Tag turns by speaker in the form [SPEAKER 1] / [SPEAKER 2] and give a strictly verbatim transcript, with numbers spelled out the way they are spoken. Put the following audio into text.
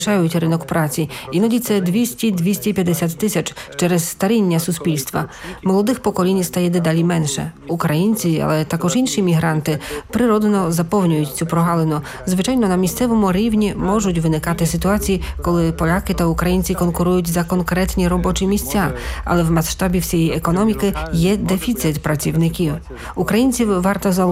[SPEAKER 1] залишають ринок праці. Іноді це двісті - двісті п'ятдесят тисяч через старіння суспільства. Молодих поколінь стає дедалі менше. Українці, але також інші мігранти природно заповнюють цю прогалину. Звичайно, на місцевому рівні можуть виникати ситуації, коли поляки та українці конкурують за конкретні робочі місця, але в масштабі всієї економіки є дефіцит працівників. Українців варто залучити